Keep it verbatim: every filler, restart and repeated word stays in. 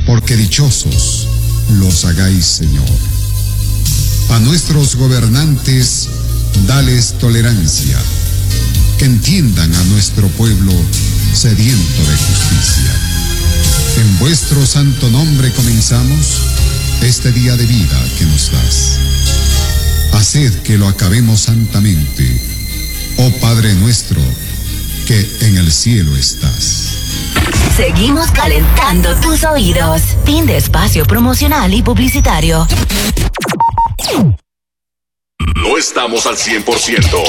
porque dichosos los hagáis, Señor. A nuestros gobernantes, dales tolerancia, que entiendan a nuestro pueblo sediento de justicia. En vuestro santo nombre comenzamos este día de vida que nos das. Haced que lo acabemos santamente, oh Padre nuestro, que en el cielo estás. Seguimos calentando tus oídos. Fin de espacio promocional y publicitario. No estamos al cien por ciento.